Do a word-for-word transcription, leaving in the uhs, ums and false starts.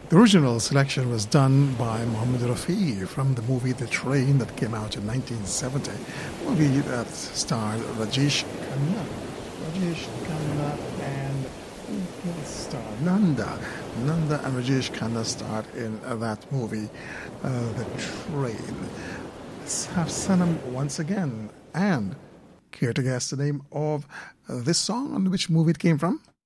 The original selection was done by Mohammed Rafi from the movie The Train that came out in nineteen seventy. A movie that starred Rajesh Khanna. Rajesh Khanna and who else starred? Nanda. Nanda and Rajesh Khanna starred in uh, that movie, uh, The Train. Let's have Sanam once again. And care to guess the name of uh, this song and which movie it came from?